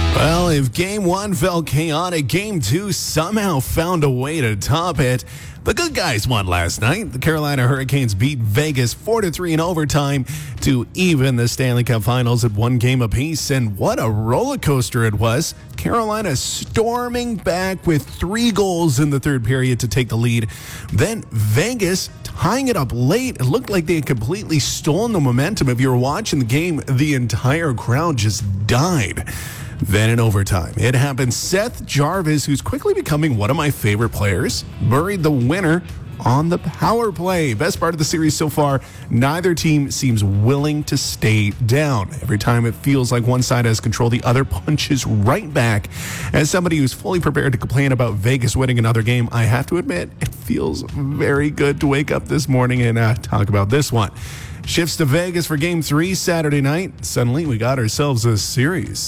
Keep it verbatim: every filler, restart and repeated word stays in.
Well, if game one felt chaotic, game two somehow found a way to top it. The good guys won last night. The Carolina Hurricanes beat Vegas four to three in overtime to even the Stanley Cup Finals at one game apiece. And what a roller coaster it was. Carolina storming back with three goals in the third period to take the lead. Then Vegas tying it up late. It looked like they had completely stolen the momentum. If you were watching the game, the entire crowd just died. Then in overtime, it happened. Seth Jarvis, who's quickly becoming one of my favorite players, buried the winner on the power play. Best part of the series so far, neither team seems willing to stay down. Every time it feels like one side has control, the other punches right back. As somebody who's fully prepared to complain about Vegas winning another game, I have to admit, it feels very good to wake up this morning and uh, talk about this one. Shifts to Vegas for game three Saturday night. Suddenly, we got ourselves a series.